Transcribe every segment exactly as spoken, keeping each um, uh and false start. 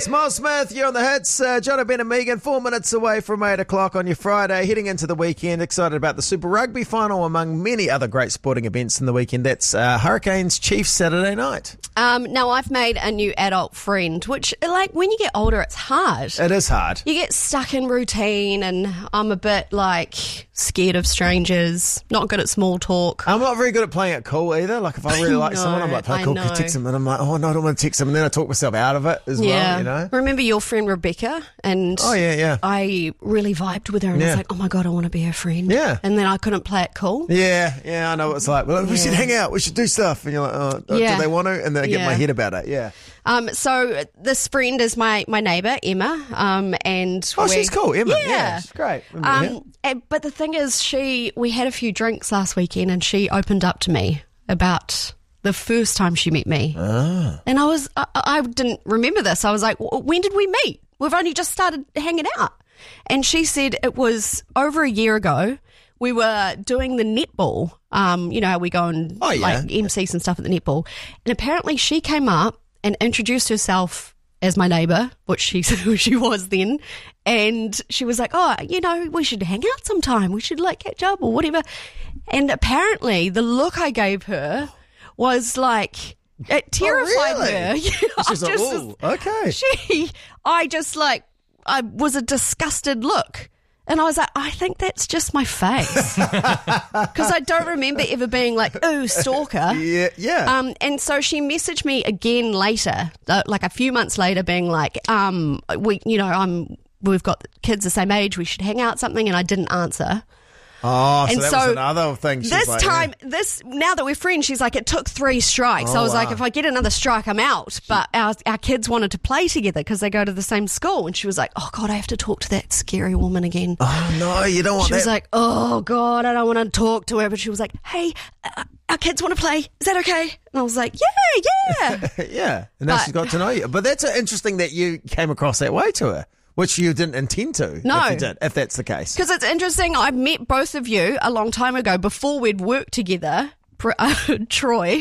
It's Miles Smith, you're on the hits. Uh, Jono, Ben and Megan, four minutes away from eight o'clock on your Friday, heading into the weekend. Excited about the Super Rugby final, among many other great sporting events in the weekend. That's uh, Hurricanes Chiefs Saturday night. Um, now, I've made a new adult friend, which, like, when you get older, it's hard. It is hard. You get stuck in routine, and I'm a bit, like, scared of strangers, not good at small talk. I'm not very good at playing it cool either. Like, if I really like know, someone, I'm like, play I cool, know. text them, and I'm like, oh, no, I don't want to text them, and then I talk myself out of it as Yeah. well, you know? Remember your friend Rebecca? And Oh, yeah, yeah. I really vibed with her, and I Yeah. was like, oh my God, I want to be her friend. Yeah. And then I couldn't play it cool. Yeah, yeah, I know what it's like. Well, we should hang out, we should do stuff. And you're like, oh, Yeah. do they want to? And then I get Yeah. my head about it, yeah. Um, so this friend is my, my neighbour, Emma, um, and Oh, we- she's cool, Emma. Yeah, Yeah. she's great. Remember her? Um, and, but the thing is, she we had a few drinks last weekend, and she opened up to me about the first time she met me. Ah. And I was, I, I didn't remember this. I was like, when did we meet? We've only just started hanging out. And she said it was over a year ago. We were doing the netball. Um, you know how we go and Oh, yeah. like M Cs and stuff at the netball. And apparently she came up and introduced herself as my neighbour, which she she was then. And she was like, oh, you know, we should hang out sometime. We should like catch up or whatever. And apparently the look I gave her was like, it terrified Oh, really? her. Yeah, I She's like, just- ooh, okay. She, I just like, I was a disgusted look. And I was like, I think that's just my face. Because I don't remember ever being like, ooh, stalker. Yeah, yeah. Um, and so she messaged me again later, uh, like a few months later, being like, um, we, you know, I'm, we've got kids the same age, we should hang out something, and I didn't answer. Oh, so And that so was another thing. She's This like, time, this now that we're friends, she's like, it took three strikes. Oh, I was like, wow. if I get another strike, I'm out. But our our kids wanted to play together because they go to the same school, and she was like, oh God, I have to talk to that scary woman again. Oh, no, you don't want She that. was like, oh God, I don't want to talk to her. But she was like, hey, uh, our kids want to play. Is that okay? And I was like, yeah, yeah. yeah, and now But- she's got to know you. But that's interesting that you came across that way to her, which you didn't intend to. No. If you did, if that's the case. Because it's interesting, I met both of you a long time ago before we'd worked together. Pr- uh, Troy,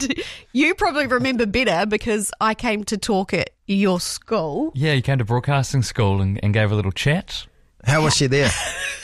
you probably remember better because I came to talk at your school. Yeah, you came to broadcasting school and, and gave a little chat. How was she there?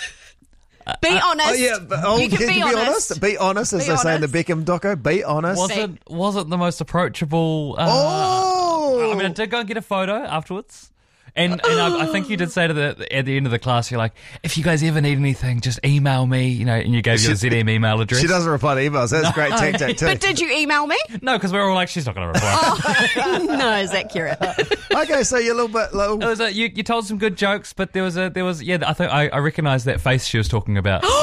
Be honest. Oh, yeah. But, oh, you can yeah, be, be honest. honest. Be honest, as Be they say in the honest. Beckham doco. Be honest. Was it was it the most approachable? Uh, oh! I mean, I did go and get a photo afterwards. And, and I, I think you did say to the at the end of the class, you're like, if you guys ever need anything, just email me, you know, and you gave your She- Z M email address. She doesn't reply to emails. That's great tactic too. But did you email me? No, because we were all like, she's not going to reply. No, is that accurate? Okay, so you're a little bit. Little, It was a, you, you told some good jokes, but there was a there was yeah, I think I, I recognised that face she was talking about. Do you?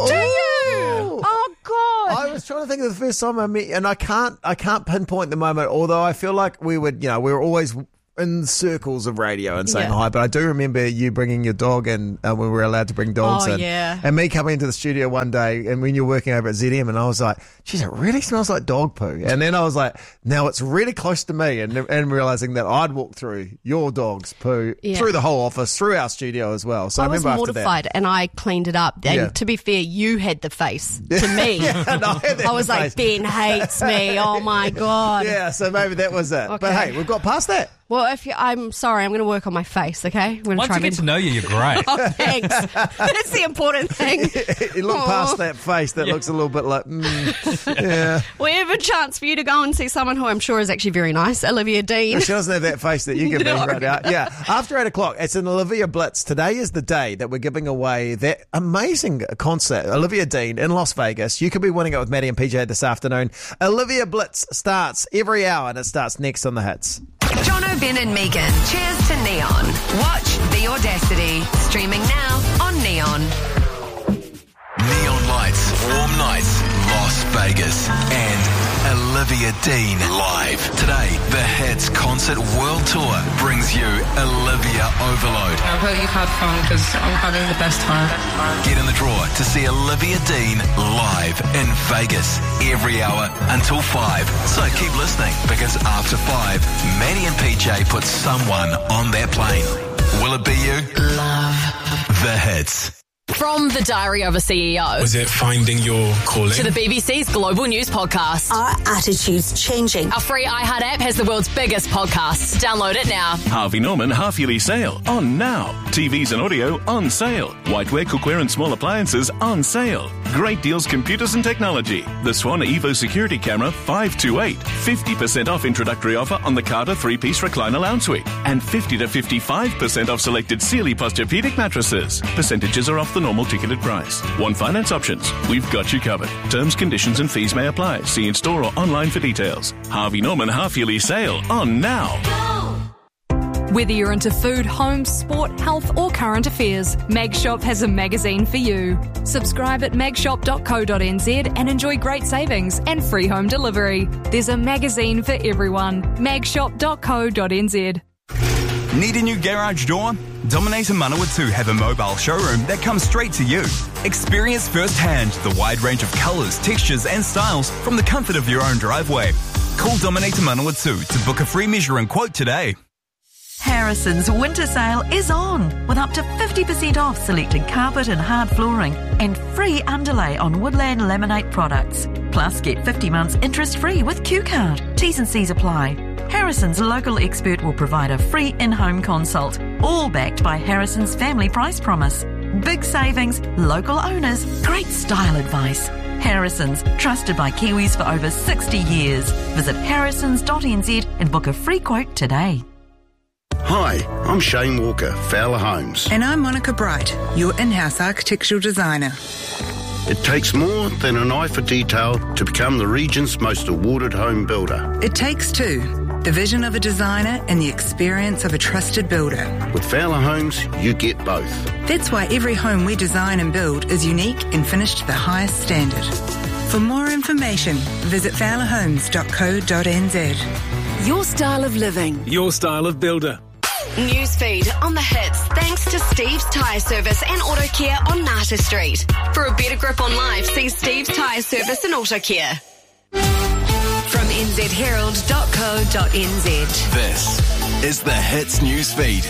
Oh God. I was trying to think of the first time I met, and I can't, I can't pinpoint the moment. Although I feel like we would, you know, we were always in circles of radio and saying Yeah. hi. But I do remember you bringing your dog in uh, when we were allowed to bring dogs Oh, in, yeah. and me coming into the studio one day, and when you're working over at Z M, and I was like, "Geez, it really smells like dog poo." And then I was like, "Now it's really close to me," and and realizing that I'd walked through your dog's poo Yeah. through the whole office, through our studio as well. So I, I was remember after that. mortified and I cleaned it up. And Yeah. to be fair, you had the face to me. Yeah, no, I had that I was in the like, face. Ben hates me. Oh my God. Yeah, so maybe that was it. But Okay. hey, we've got past that. Well, if you, I'm sorry, I'm going to work on my face, okay? I'm going to Once try you get and to know you, you're great. Oh, thanks. That's the important thing. You look Aw. past that face that looks a little bit like, mm, yeah. We have a chance for you to go and see someone who I'm sure is actually very nice, Olivia Dean. She doesn't have that face that you give No. me right now. Yeah, after eight o'clock, it's an Olivia Blitz. Today is the day that we're giving away that amazing concert, Olivia Dean in Las Vegas. You could be winning it with Maddie and P J this afternoon. Olivia Blitz starts every hour, and it starts next on the hits. Jono, Ben and Megan. Cheers to Neon. Watch The Audacity. Streaming now on Neon. Neon lights, warm nights, Las Vegas, and Olivia Dean live. Today, the Hits Concert World Tour brings you Olivia Overload. I hope you've had fun because I'm having the best time. Get in the draw to see Olivia Dean live in Vegas every hour until five. So keep listening because after five, Maddie and P J put someone on that plane. Will it be you? Love. The Hits. From the Diary of a C E O Was it finding your calling? to the B B C's Global News Podcast. Our attitude's changing. Our free iHeart app has the world's biggest podcasts. Download it now. Harvey Norman half-yearly sale on now. T Vs and audio on sale. Whiteware, cookware and small appliances on sale. Great deals, computers and technology. The Swan Evo security camera five two eight. fifty percent off introductory offer on the Carter three-piece recliner lounge suite. And fifty to fifty-five percent off selected Sealy Posturepedic mattresses. Percentages are off the normal ticketed price. Want finance options? We've got you covered. Terms, conditions and fees may apply. See in store or online for details. Harvey Norman half-yearly sale on now. Whether you're into food, home, sport, health or current affairs, Magshop has a magazine for you. Subscribe at magshop dot co dot n z and enjoy great savings and free home delivery. There's a magazine for everyone. magshop dot co dot n z. Need a new garage door? Dominator Manawatu have a mobile showroom that comes straight to you. Experience firsthand the wide range of colours, textures and styles from the comfort of your own driveway. Call Dominator Manawatu to book a free measure and quote today. Harrison's winter sale is on with up to fifty percent off selected carpet and hard flooring and free underlay on Woodland Laminate products. Plus get fifty months interest free with Q Card. T's and C's apply. Harrison's local expert will provide a free in-home consult, all backed by Harrison's family price promise. Big savings, local owners, great style advice. Harrison's, trusted by Kiwis for over sixty years. Visit harrisons dot n z and book a free quote today. Hi, I'm Shane Walker, Fowler Homes. And I'm Monica Bright, your in-house architectural designer. It takes more than an eye for detail to become the region's most awarded home builder. It takes two, the vision of a designer and the experience of a trusted builder. With Fowler Homes, you get both. That's why every home we design and build is unique and finished to the highest standard. For more information, visit fowler homes dot co dot n z. Your style of living. Your style of builder. Newsfeed on the hits thanks to Steve's Tyre Service and Auto Care on Nata Street. For a better grip on life, see Steve's Tyre Service and Auto Care. From n z herald dot co dot n z. This is the Hits Newsfeed.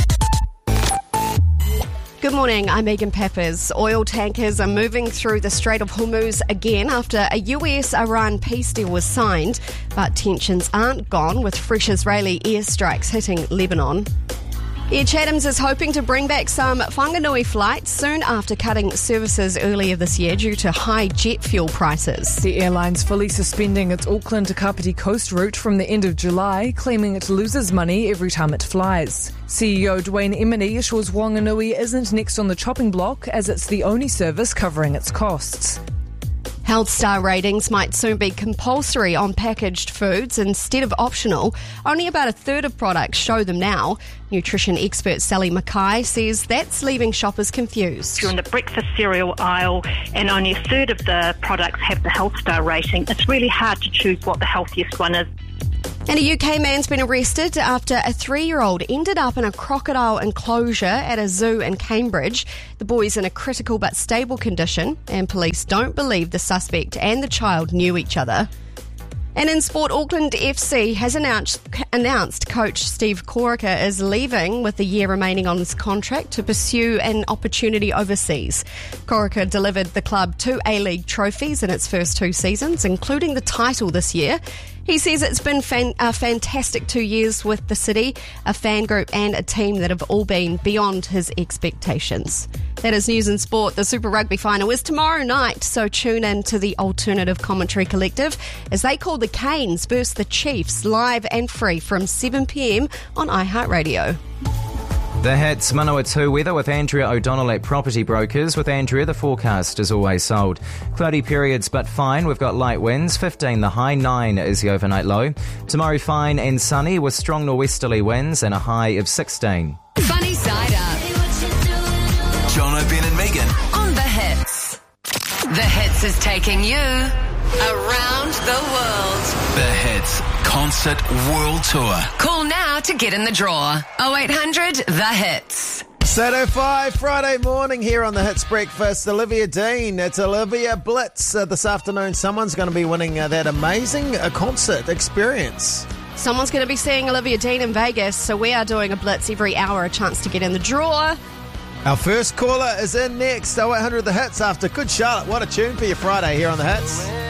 Good morning, I'm Megan Peppers. Oil tankers are moving through the Strait of Hormuz again after a U S-Iran peace deal was signed, but tensions aren't gone with fresh Israeli airstrikes hitting Lebanon. Air Chathams is hoping to bring back some Whanganui flights soon after cutting services earlier this year due to high jet fuel prices. The airline's fully suspending its Auckland to Kapiti Coast route from the end of July, claiming it loses money every time it flies. C E O Dwayne Emini assures Whanganui isn't next on the chopping block as it's the only service covering its costs. Health Star ratings might soon be compulsory on packaged foods instead of optional. Only about a third of products show them now. Nutrition expert Sally Mackay says that's leaving shoppers confused. If you're in the breakfast cereal aisle and only a third of the products have the Health Star rating, it's really hard to choose what the healthiest one is. And a U K man's been arrested after a three-year-old ended up in a crocodile enclosure at a zoo in Cambridge. The boy's in a critical but stable condition, and police don't believe the suspect and the child knew each other. And in sport, Auckland F C has announced, announced coach Steve Corica is leaving with the year remaining on his contract to pursue an opportunity overseas. Corica delivered the club two A-League trophies in its first two seasons, including the title this year. He says it's been fan- a fantastic two years with the city, a fan group and a team that have all been beyond his expectations. That is news and sport. The Super Rugby final is tomorrow night, so tune in to the Alternative Commentary Collective as they call the Canes versus the Chiefs live and free from seven p m on iHeartRadio. The Hits Manawatu weather with Andrea O'Donnell at Property Brokers. With Andrea, the forecast is always sold. Cloudy periods but fine. We've got light winds, fifteen the high, nine is the overnight low. Tomorrow fine and sunny with strong norwesterly winds and a high of sixteen. Funny Side Up. John O'Ben and Megan. On the Hits. The Hits is taking you around the world. The Hits Concert World Tour. Call now to get in the draw. oh eight hundred The Hits. seven oh five Friday morning here on the Hits Breakfast. Olivia Dean. It's Olivia Blitz. Uh, this afternoon, someone's going to be winning uh, that amazing uh, concert experience. Someone's going to be seeing Olivia Dean in Vegas, so we are doing a blitz every hour, a chance to get in the draw. Our first caller is in next. oh eight hundred The Hits after Good Charlotte. What a tune for your Friday here on The Hits.